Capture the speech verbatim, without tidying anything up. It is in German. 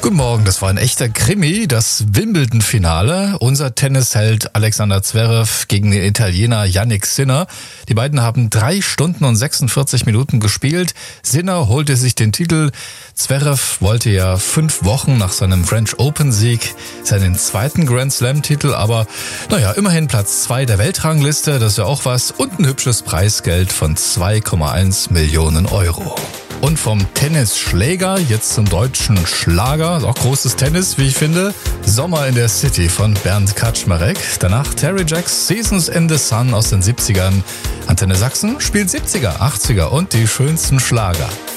Guten Morgen, das war ein echter Krimi, das Wimbledon-Finale. Unser Tennisheld Alexander Zverev gegen den Italiener Jannik Sinner. Die beiden haben drei Stunden und sechsundvierzig Minuten gespielt. Sinner holte sich den Titel. Zverev wollte ja fünf Wochen nach seinem French Open-Sieg seinen zweiten Grand Slam-Titel, aber naja, immerhin Platz zwei der Weltrangliste, das ist ja auch was, und ein hübsches Preisgeld von zwei Komma eins Millionen Euro. Und vom Tennisschläger jetzt zum deutschen Schlager, auch großes Tennis, wie ich finde. Sommer in der City von Bernd Kaczmarek. Danach Terry Jacks Seasons in the Sun aus den siebzigern. Antenne Sachsen spielt siebziger, achtziger und die schönsten Schlager.